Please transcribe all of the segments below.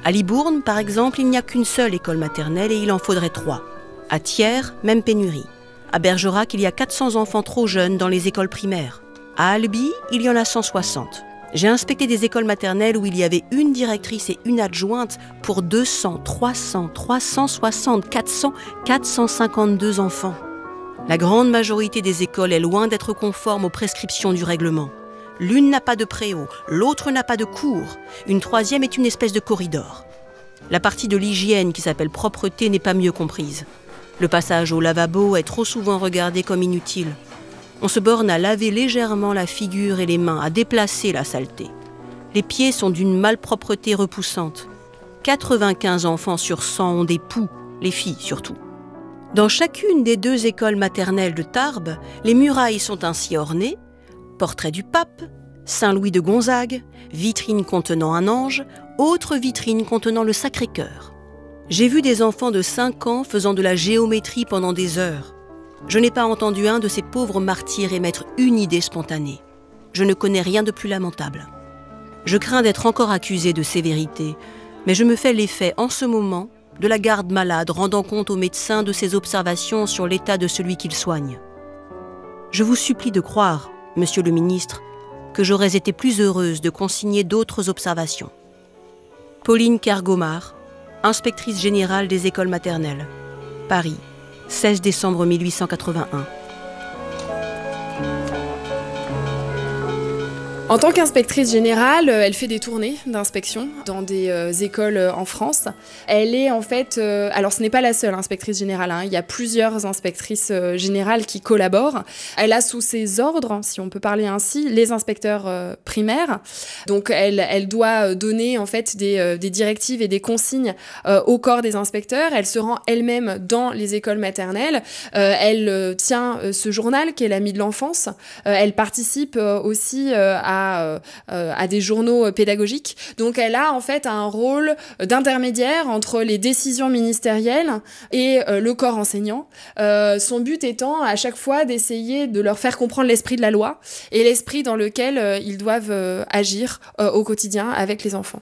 À Libourne, par exemple, il n'y a qu'une seule école maternelle et il en faudrait 3. À Thiers, même pénurie. À Bergerac, il y a 400 enfants trop jeunes dans les écoles primaires. À Albi, il y en a 160. J'ai inspecté des écoles maternelles où il y avait une directrice et une adjointe pour 200, 300, 360, 400, 452 enfants. La grande majorité des écoles est loin d'être conforme aux prescriptions du règlement. L'une n'a pas de préau, l'autre n'a pas de cour. Une troisième est une espèce de corridor. La partie de l'hygiène qui s'appelle propreté n'est pas mieux comprise. Le passage au lavabo est trop souvent regardé comme inutile. On se borne à laver légèrement la figure et les mains, à déplacer la saleté. Les pieds sont d'une malpropreté repoussante. 95 enfants sur 100 ont des poux, les filles surtout. Dans chacune des 2 écoles maternelles de Tarbes, les murailles sont ainsi ornées, portrait du pape, Saint-Louis de Gonzague, vitrine contenant un ange, autre vitrine contenant le Sacré-Cœur. J'ai vu des enfants de 5 ans faisant de la géométrie pendant des heures. Je n'ai pas entendu un de ces pauvres martyrs émettre une idée spontanée. Je ne connais rien de plus lamentable. Je crains d'être encore accusée de sévérité, mais je me fais l'effet en ce moment de la garde malade rendant compte au médecin de ses observations sur l'état de celui qu'il soigne. Je vous supplie de croire, monsieur le ministre, que j'aurais été plus heureuse de consigner d'autres observations. Pauline Kergomar, inspectrice générale des écoles maternelles. Paris, 16 décembre 1881. En tant qu'inspectrice générale, elle fait des tournées d'inspection dans des écoles en France. Elle est en fait... alors ce n'est pas la seule inspectrice générale, il y a plusieurs inspectrices générales qui collaborent. Elle a sous ses ordres, si on peut parler ainsi, les inspecteurs primaires. Donc elle doit donner en fait des directives et des consignes au corps des inspecteurs. Elle se rend elle-même dans les écoles maternelles. Elle tient ce journal qui est l'Ami de l'enfance. Elle participe aussi à des journaux pédagogiques. Donc elle a en fait un rôle d'intermédiaire entre les décisions ministérielles et le corps enseignant. Son but étant à chaque fois d'essayer de leur faire comprendre l'esprit de la loi et l'esprit dans lequel ils doivent agir au quotidien avec les enfants.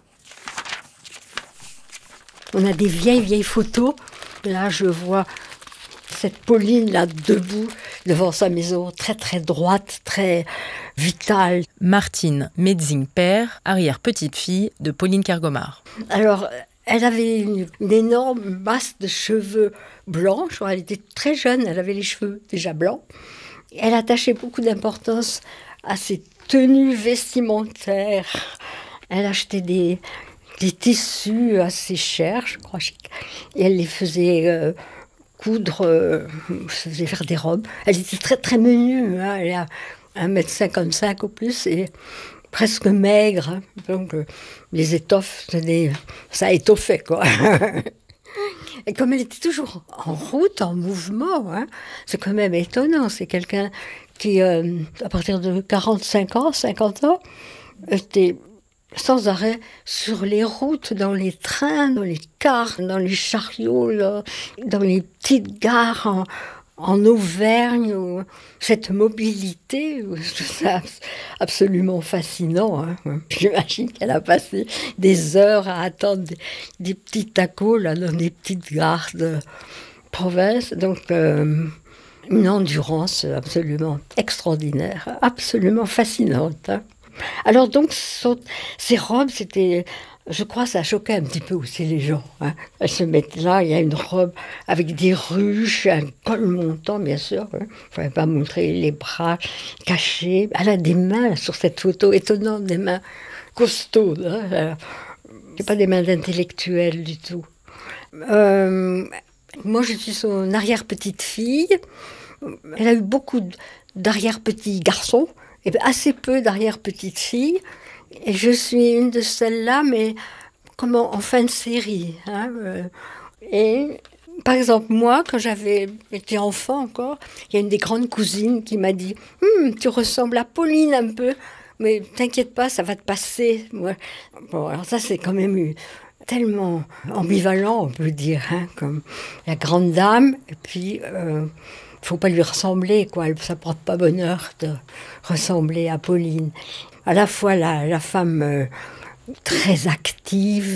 On a des vieilles photos. Là, je vois cette Pauline là debout devant sa maison, très très droite, très vitale. Martine Metzing-Père, arrière-petite-fille de Pauline Kergomar. Alors, elle avait une énorme masse de cheveux blancs. Je crois, elle était très jeune, elle avait les cheveux déjà blancs. Elle attachait beaucoup d'importance à ses tenues vestimentaires. Elle achetait des tissus assez chers, je crois, et elle les faisait coudre, faisait faire des robes. Elle était très très menue, elle a 1,55 m au plus et presque maigre. Donc les étoffes, ça étoffait quoi. Et comme elle était toujours en route, en mouvement, c'est quand même étonnant. C'est quelqu'un qui, à partir de 45 ans, 50 ans, était sans arrêt sur les routes, dans les trains, dans les cars, dans les chariots, là, dans les petites gares en Auvergne. Cette mobilité, c'est absolument fascinant. J'imagine qu'elle a passé des heures à attendre des petits tacos là, dans des petites gares de province. Donc, une endurance absolument extraordinaire, absolument fascinante. Alors donc, ces robes, c'était... Je crois que ça choquait un petit peu aussi les gens. Elles se mettent là, il y a une robe avec des ruches, un col montant, bien sûr. Il ne fallait pas montrer les bras cachés. Elle a des mains sur cette photo étonnante, des mains costaudes. Ce pas des mains d'intellectuels du tout. Moi, je suis son arrière-petite-fille. Elle a eu beaucoup d'arrière-petits garçons et assez peu d'arrière-petites-filles. Et je suis une de celles-là, mais comme en fin de série. Et par exemple, moi, quand j'avais été enfant encore, il y a une des grandes cousines qui m'a dit « Tu ressembles à Pauline un peu, mais t'inquiète pas, ça va te passer. » Bon, alors ça, c'est quand même tellement ambivalent, on peut dire, comme la grande dame, et puis... faut pas lui ressembler, quoi. Ça porte pas bonheur de ressembler à Pauline. À la fois la femme très active,